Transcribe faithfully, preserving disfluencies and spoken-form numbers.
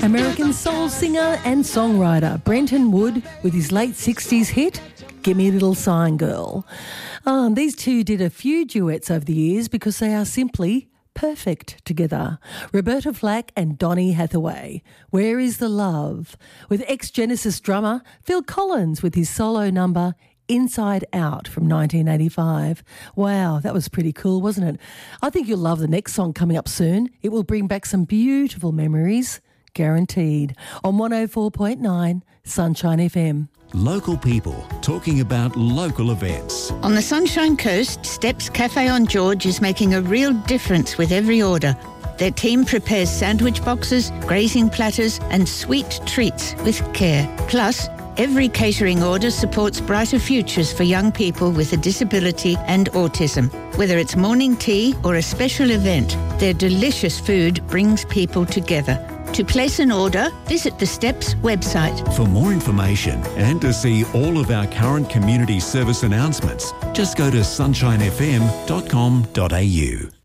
American soul singer and songwriter Brenton Wood with his late sixties hit, Gimme a Little Sign Girl. Um, these two did a few duets over the years because they are simply perfect together. Roberta Flack and Donny Hathaway, Where Is the Love? With ex-Genesis drummer Phil Collins with his solo number Inside Out from nineteen eighty-five. Wow, that was pretty cool, wasn't it? I think you'll love the next song coming up soon. It will bring back some beautiful memories, guaranteed. On one oh four point nine Sunshine F M. Local people talking about local events. On the Sunshine Coast, Steps Cafe on George is making a real difference with every order. Their team prepares sandwich boxes, grazing platters and sweet treats with care. Plus, every catering order supports brighter futures for young people with a disability and autism. Whether it's morning tea or a special event, their delicious food brings people together. To place an order, visit the Steps website. For more information and to see all of our current community service announcements, just go to sunshine f m dot com dot a u.